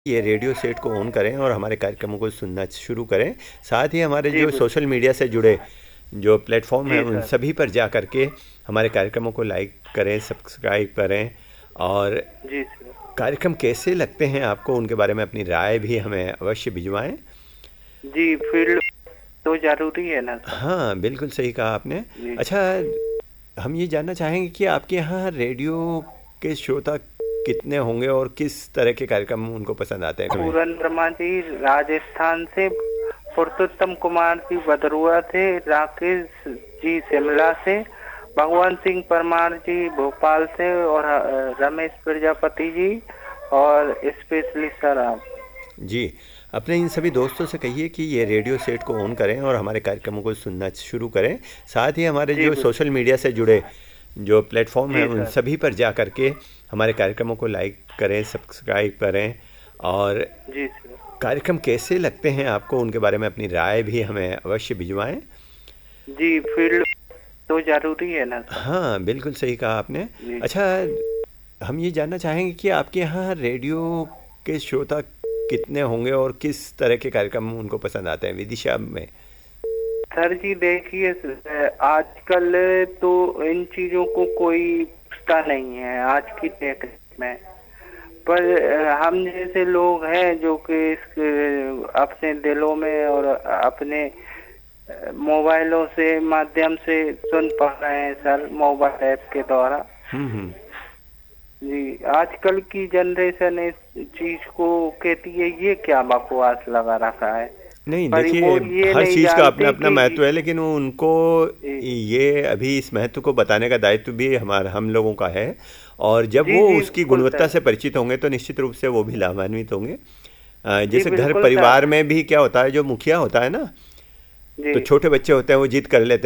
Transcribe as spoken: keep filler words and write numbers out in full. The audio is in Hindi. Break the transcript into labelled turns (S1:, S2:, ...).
S1: ये रेडियो सेट को ऑन करें और हमारे कार्यक्रमों को सुनना शुरू करें। साथ ही हमारे
S2: जी
S1: जो
S2: बिल्कुल।
S1: सोशल मीडिया से जुड़े जो प्लेटफॉर्म हैं
S2: जी
S1: उन
S2: सर।
S1: सभी पर जा करके हमारे कार्यक्रमों को लाइक करें, सब्सक्राइब करें और
S2: जी सर।
S1: कार्यक्रम कैसे लगते हैं आपको उनके बारे में अपनी राय भी हमें अवश्य भिजवाएं।
S2: जी फील्ड तो जरूरी है ना सर।
S1: हाँ, बिल्कुल सही कहा आपने।
S2: जी
S1: अच्छा, हम ये जानना चाहेंगे कि आपके यहाँ रेडियो के श्रोता कितने होंगे और किस तरह के कार्यक्रम उनको पसंद आते हैं तुम्हें?
S2: पूरन वर्मा जी राजस्थान से, पुरुषोत्तम कुमार जी बदरुआ से, राकेश जी शिमला से, भगवान सिंह परमार जी भोपाल से और अ, रमेश प्रजापति जी और स्पेशली सर आप।
S1: जी, अपने इन सभी दोस्तों से कहिए कि ये रेडियो सेट को ऑन करें और हमारे कार्यक्रमों को सुनना शुरू करें। साथ ही हमारे
S2: जी
S1: जो
S2: बिल्कुल।
S1: सोशल मीडिया से जुड़े जो प्लेटफॉर्म हैं
S2: जी
S1: उन
S2: सर।
S1: सभी पर जा करके हमारे कार्यक्रमों को लाइक करें, सब्सक्राइब करें और
S2: जी सर।
S1: कार्यक्रम कैसे लगते हैं आपको उनके बारे में अपनी राय भी हमें अवश्य भिजवाएं।
S2: जी फील्ड तो जरूरी है ना सर।
S1: हाँ, बिल्कुल सही कहा आपने।
S2: जी
S1: अच्छा, हम ये जानना चाहेंगे कि आपके यहाँ रेडियो के श्रोता कितने होंगे और किस तरह के कार्यक्रम उनको पसंद आते हैं विदिशा में?
S2: सर जी देखिए, आजकल तो इन चीजों को कोई पूछता नहीं है आज की डेट में, पर हम जैसे लोग हैं जो कि इस अपने दिलों में और अपने मोबाइलों से माध्यम से सुन पा रहे हैं सर, मोबाइल ऐप के द्वारा।
S1: हम्म हम्म
S2: जी आजकल की जनरेशन इस चीज को कहती है ये क्या बकवास लगा रखा है,
S1: नहीं,
S2: पर
S1: देखिए,
S2: वो ये
S1: हर
S2: नहीं
S1: चीज़ का अपना
S2: जानते
S1: अपना
S2: कि
S1: महत्व है, लेकिन वो उनको
S2: जी
S1: ये अभी इस महत्व को बताने का दायित्व भी हमारा हम लोगों का है। और जब
S2: जी
S1: वो
S2: जी
S1: उसकी
S2: बिल्कुल
S1: गुणवत्ता
S2: सर।
S1: से परिचित होंगे तो निश्चित रूप से वो भी लाभान्वित होंगे। अ,
S2: जी
S1: जैसे घर
S2: बिल्कुल
S1: परिवार
S2: सर।
S1: में भी क्या होता है, जो मुखिया होता है ना, तो
S2: जी
S1: छोटे बच्चे होते हैं वो जिद कर लेते हैं